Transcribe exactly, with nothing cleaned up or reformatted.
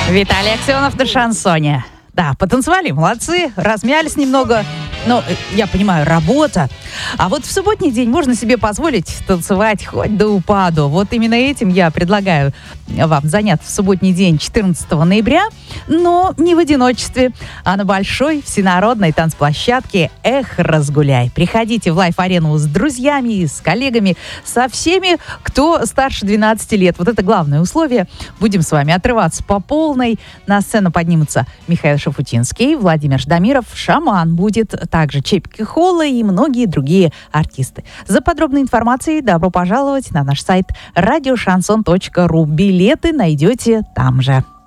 Виталий Аксенов на шансоне. Да, потанцевали, молодцы, размялись немного. Но, я понимаю, работа. А вот в субботний день можно себе позволить танцевать хоть до упаду. Вот именно этим я предлагаю вам заняться в субботний день четырнадцатого ноября, но не в одиночестве, а на большой всенародной танцплощадке «Эх, разгуляй». Приходите в лайф-арену с друзьями, с коллегами, со всеми, кто старше двенадцати лет. Вот это главное условие. Будем с вами отрываться по полной. На сцену поднимутся Михаил Шафутинский, Владимир Ждамиров, шаман будет, также Чепки Холла и многие другие артисты. За подробной информацией добро пожаловать на наш сайт радиошансон точка ру. Билеты найдете там же.